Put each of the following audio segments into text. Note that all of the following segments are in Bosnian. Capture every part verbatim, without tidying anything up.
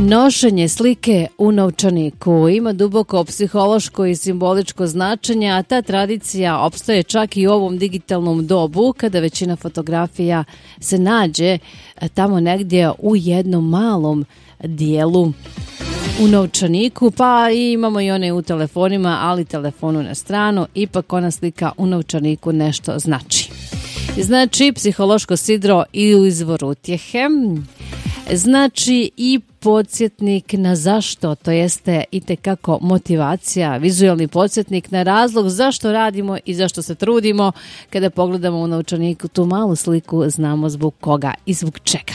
Nošenje slike u novčaniku ima duboko psihološko i simboličko značenje, a ta tradicija opstaje čak i u ovom digitalnom dobu kada većina fotografija se nađe tamo negdje u jednom malom dijelu u novčaniku, pa i imamo i one u telefonima, ali telefonu na stranu, ipak ona slika u novčaniku nešto znači. Znači psihološko sidro i u izvoru utjehe, znači i podsjetnik na zašto, to jeste itekako motivacija, vizualni podsjetnik na razlog zašto radimo i zašto se trudimo. Kada pogledamo u novčaniku tu malu sliku, znamo zbog koga i zbog čega.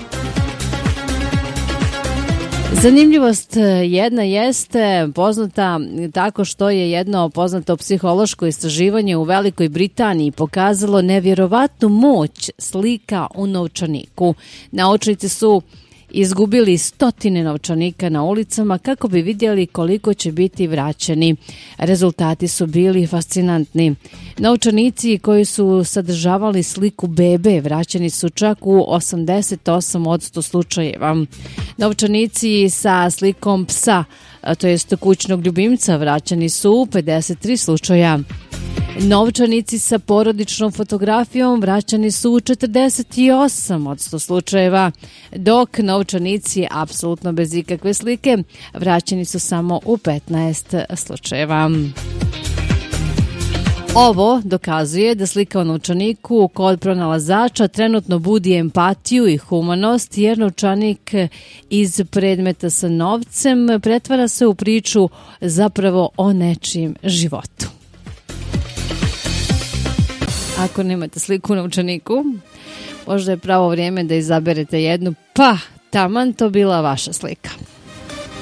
Zanimljivost jedna jeste poznata tako što je jedno poznato psihološko istraživanje u Velikoj Britaniji pokazalo nevjerovatnu moć slika u novčaniku. Naučnici su izgubili stotine novčanika na ulicama kako bi vidjeli koliko će biti vraćeni. Rezultati su bili fascinantni. Novčanici koji su sadržavali sliku bebe vraćeni su čak u osamdeset osam posto slučajeva. Novčanici sa slikom psa, to jest kućnog ljubimca, vraćeni su u pedeset tri slučaja. Novčanici sa porodičnom fotografijom vraćani su u četrdeset osam posto slučajeva, dok novčanici apsolutno bez ikakve slike vraćani su samo u petnaest slučajeva. Ovo dokazuje da slika u novčaniku kod pronalazača trenutno budi empatiju i humanost, jer novčanik iz predmeta sa novcem pretvara se u priču zapravo o nečijem životu. Ako nemate sliku u novčaniku, možda je pravo vrijeme da izaberete jednu, pa taman to bila vaša slika.